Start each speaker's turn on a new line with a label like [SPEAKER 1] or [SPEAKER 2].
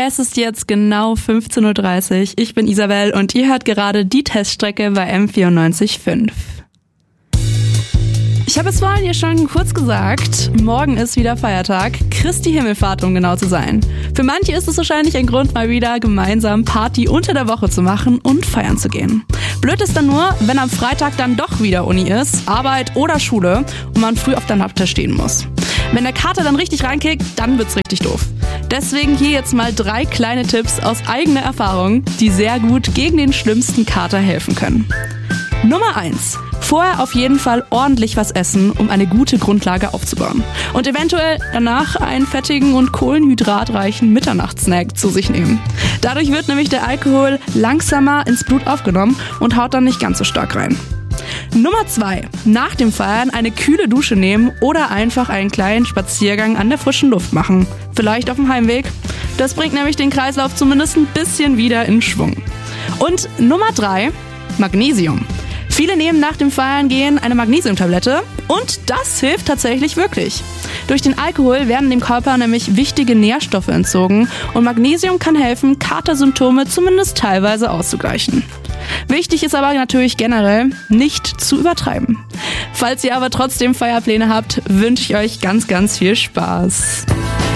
[SPEAKER 1] Es ist jetzt genau 15.30 Uhr. Ich bin Isabel und ihr hört gerade die Teststrecke bei M94.5. Ich habe es vorhin hier schon kurz gesagt, morgen ist wieder Feiertag, Christi Himmelfahrt, um genau zu sein. Für manche ist es wahrscheinlich ein Grund, mal wieder gemeinsam Party unter der Woche zu machen und feiern zu gehen. Blöd ist dann nur, wenn am Freitag dann doch wieder Uni ist, Arbeit oder Schule und man früh auf der Nachttisch stehen muss. Wenn der Kater dann richtig reinkickt, dann wird's richtig doof. Deswegen hier jetzt mal 3 kleine Tipps aus eigener Erfahrung, die sehr gut gegen den schlimmsten Kater helfen können. Nummer 1. Vorher auf jeden Fall ordentlich was essen, um eine gute Grundlage aufzubauen. Und eventuell danach einen fettigen und kohlenhydratreichen Mitternachtssnack zu sich nehmen. Dadurch wird nämlich der Alkohol langsamer ins Blut aufgenommen und haut dann nicht ganz so stark rein. Nummer 2. Nach dem Feiern eine kühle Dusche nehmen oder einfach einen kleinen Spaziergang an der frischen Luft machen. Vielleicht auf dem Heimweg. Das bringt nämlich den Kreislauf zumindest ein bisschen wieder in Schwung. Und Nummer 3. Magnesium. Viele nehmen nach dem Feiern gehen eine Magnesiumtablette und das hilft tatsächlich wirklich. Durch den Alkohol werden dem Körper nämlich wichtige Nährstoffe entzogen und Magnesium kann helfen, Katersymptome zumindest teilweise auszugleichen. Wichtig ist aber natürlich generell, nicht zu übertreiben. Falls ihr aber trotzdem Feierpläne habt, wünsche ich euch ganz, ganz viel Spaß.